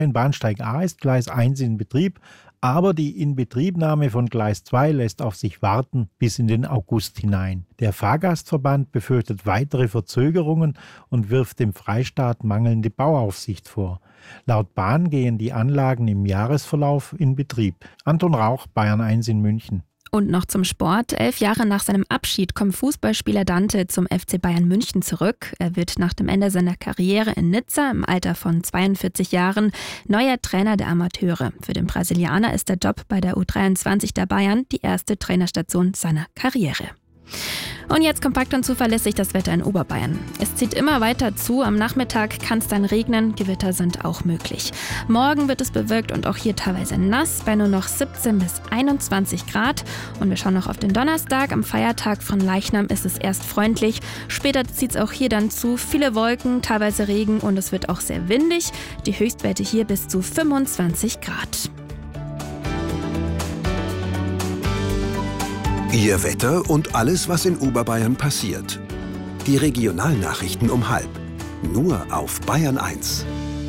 In Bahnsteig A ist Gleis 1 in Betrieb, aber die Inbetriebnahme von Gleis 2 lässt auf sich warten bis in den August hinein. Der Fahrgastverband befürchtet weitere Verzögerungen und wirft dem Freistaat mangelnde Bauaufsicht vor. Laut Bahn gehen die Anlagen im Jahresverlauf in Betrieb. Anton Rauch, Bayern 1 in München. Und noch zum Sport. 11 Jahre nach seinem Abschied kommt Fußballspieler Dante zum FC Bayern München zurück. Er wird nach dem Ende seiner Karriere in Nizza im Alter von 42 Jahren neuer Trainer der Amateure. Für den Brasilianer ist der Job bei der U23 der Bayern die erste Trainerstation seiner Karriere. Und jetzt kompakt und zuverlässig das Wetter in Oberbayern. Es zieht immer weiter zu. Am Nachmittag kann es dann regnen. Gewitter sind auch möglich. Morgen wird es bewölkt und auch hier teilweise nass bei nur noch 17 bis 21 Grad. Und wir schauen noch auf den Donnerstag. Am Feiertag von Leichnam ist es erst freundlich. Später zieht es auch hier dann zu. Viele Wolken, teilweise Regen und es wird auch sehr windig. Die Höchstwerte hier bis zu 25 Grad. Ihr Wetter und alles, was in Oberbayern passiert. Die Regionalnachrichten um 12:30. Nur auf Bayern 1.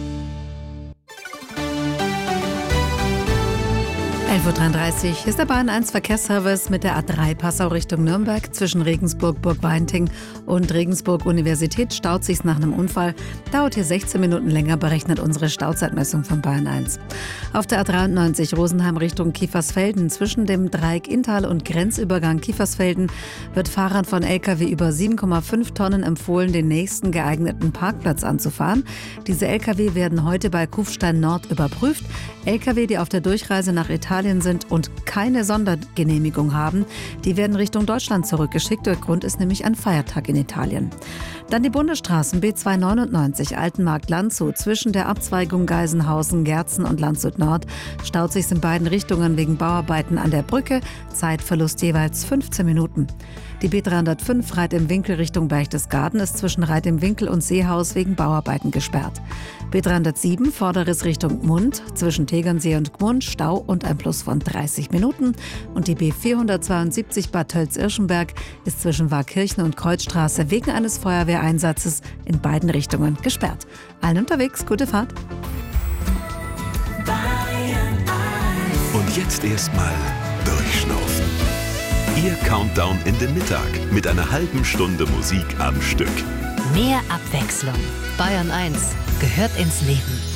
11:33 Uhr ist der Bayern 1 Verkehrsservice mit der A3 Passau Richtung Nürnberg. Zwischen Regensburg, Burgweinting und Regensburg Universität staut sich's nach einem Unfall. Dauert hier 16 Minuten länger, berechnet unsere Stauzeitmessung von Bayern 1. Auf der A93 Rosenheim Richtung Kiefersfelden zwischen dem Dreieck Inntal und Grenzübergang Kiefersfelden wird Fahrern von Lkw über 7,5 Tonnen empfohlen, den nächsten geeigneten Parkplatz anzufahren. Diese Lkw werden heute bei Kufstein Nord überprüft. Lkw, die auf der Durchreise nach Italien sind und keine Sondergenehmigung haben, die werden Richtung Deutschland zurückgeschickt. Der Grund ist nämlich ein Feiertag in Italien. Dann die Bundesstraßen B299 Altenmarkt-Landshut zwischen der Abzweigung Geisenhausen-Gerzen und Landshut Nord staut sich in beiden Richtungen wegen Bauarbeiten an der Brücke. Zeitverlust jeweils 15 Minuten. Die B305 Reit im Winkel Richtung Berchtesgaden ist zwischen Reit im Winkel und Seehaus wegen Bauarbeiten gesperrt. B307 Vorderriss Richtung Gmund zwischen Tegernsee und Gmund Stau und ein Plus von 30 Minuten. Und die B472 Bad Tölz-Irschenberg ist zwischen Warkirchen und Kreuzstraße wegen eines Feuerwehreinsatzes in beiden Richtungen gesperrt. Allen unterwegs, gute Fahrt. Und jetzt erstmal durchschnaufen. Ihr Countdown in den Mittag mit einer halben Stunde Musik am Stück. Mehr Abwechslung. Bayern 1 gehört ins Leben.